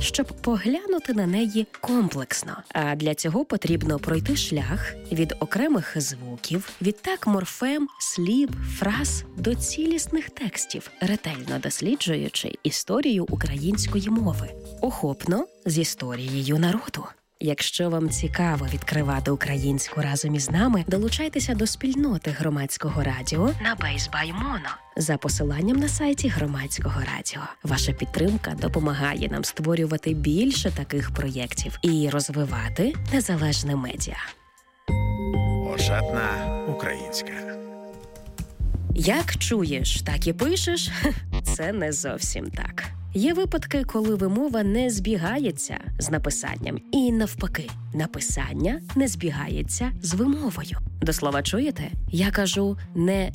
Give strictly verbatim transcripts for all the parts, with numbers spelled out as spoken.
щоб поглянути на неї комплексно. А для цього потрібно пройти шлях від окремих звуків, відтак морфем, слів, фраз до цілісних текстів, ретельно досліджуючи історію української мови, охопно з історією народу. Якщо вам цікаво відкривати українську разом із нами, долучайтеся до спільноти Громадського радіо на Base by Mono за посиланням на сайті Громадського радіо. Ваша підтримка допомагає нам створювати більше таких проєктів і розвивати незалежне медіа. Ошатна українська. Як чуєш, так і пишеш? Це не зовсім так. Є випадки, коли вимова не збігається з написанням. І навпаки, написання не збігається з вимовою. До слова, чуєте? Я кажу не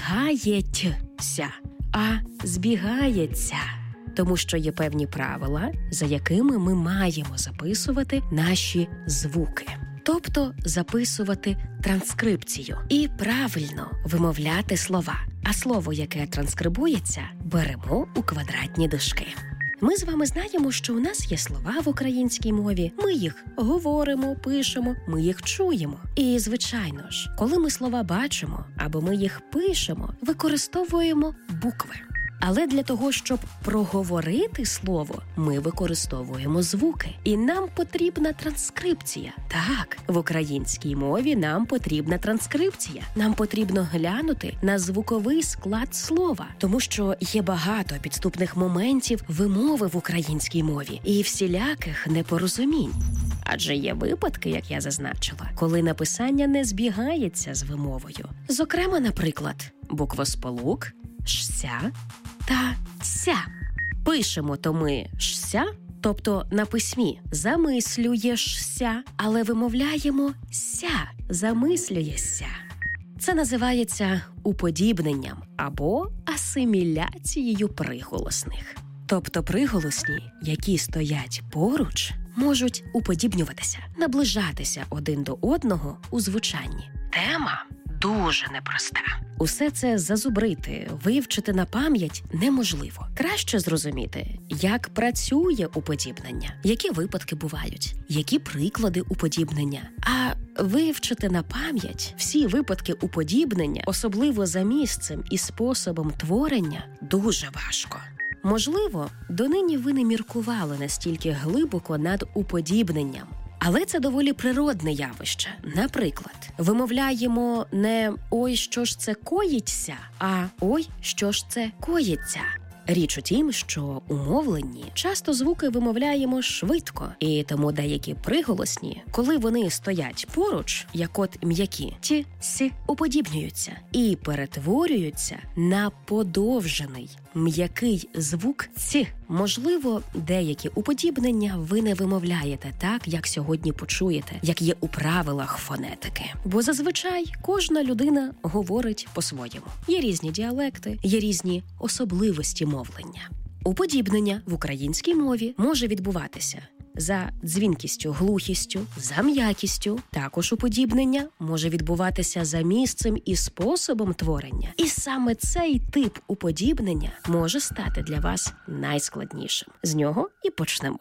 збігається, а збігається. Тому що є певні правила, за якими ми маємо записувати наші звуки. Тобто записувати транскрипцію і правильно вимовляти слова. А слово, яке транскрибується, беремо у квадратні дужки. Ми з вами знаємо, що у нас є слова в українській мові. Ми їх говоримо, пишемо, ми їх чуємо. І, звичайно ж, коли ми слова бачимо або ми їх пишемо, використовуємо букви. Але для того, щоб проговорити слово, ми використовуємо звуки. І нам потрібна транскрипція. Так, в українській мові нам потрібна транскрипція. Нам потрібно глянути на звуковий склад слова. Тому що є багато підступних моментів вимови в українській мові і всіляких непорозумінь. Адже є випадки, як я зазначила, коли написання не збігається з вимовою. Зокрема, наприклад, буквосполук «шся» та «ся». Пишемо то ми «шся», тобто на письмі «замислюєшся», але вимовляємо «ся», «замислюєшся». Це називається уподібненням або асиміляцією приголосних. Тобто приголосні, які стоять поруч, можуть уподібнюватися, наближатися один до одного у звучанні. Тема дуже непроста. Усе це зазубрити, вивчити на пам'ять неможливо. Краще зрозуміти, як працює уподібнення, які випадки бувають, які приклади уподібнення. А вивчити на пам'ять всі випадки уподібнення, особливо за місцем і способом творення, дуже важко. Можливо, донині ви не міркували настільки глибоко над уподібненням. Але це доволі природне явище. Наприклад, вимовляємо не «ой, що ж це коїться», а «ой, що ж це коїться». Річ у тім, що у мовленні часто звуки вимовляємо швидко, і тому деякі приголосні, коли вони стоять поруч, як от м'які, ті, сі, уподібнюються і перетворюються на подовжений, м'який звук ці. Можливо, деякі уподібнення ви не вимовляєте так, як сьогодні почуєте, як є у правилах фонетики. Бо зазвичай кожна людина говорить по-своєму. Є різні діалекти, є різні особливості мовлення. Уподібнення в українській мові може відбуватися за дзвінкістю, глухістю, за м'якістю. Також уподібнення може відбуватися за місцем і способом творення. І саме цей тип уподібнення може стати для вас найскладнішим. З нього і почнемо.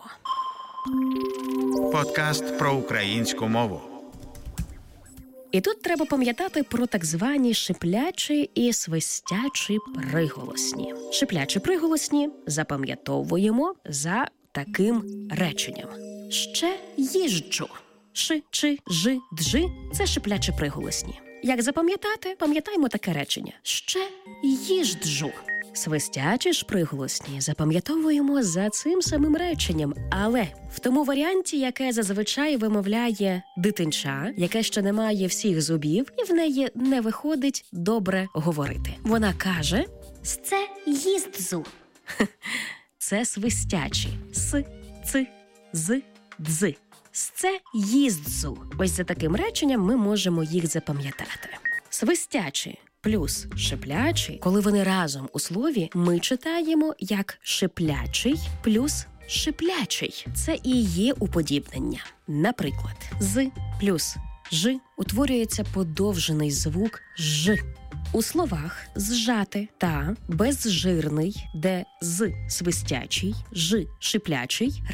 Подкаст про українську мову. І тут треба пам'ятати про так звані шиплячі і свистячі приголосні. Шиплячі приголосні запам'ятовуємо за таким реченням. Ще їжджу. Ши, чи, жи, джи – це шиплячі приголосні. Як запам'ятати? Пам'ятаємо таке речення. Ще їжджу. Свистячі ж приголосні запам'ятовуємо за цим самим реченням, але в тому варіанті, яке зазвичай вимовляє дитинча, яке ще не має всіх зубів, і в неї не виходить добре говорити. Вона каже «сце їздзу». Це свистячі. С, ц, з, дз. Сце їздзу. Ось за таким реченням ми можемо їх запам'ятати. Свистячі плюс шиплячий, коли вони разом у слові, ми читаємо як шиплячий плюс шиплячий. Це і є уподібнення. Наприклад, з плюс ж утворюється подовжений звук ж. У словах зжати та безжирний, де з свистячий, ж шиплячий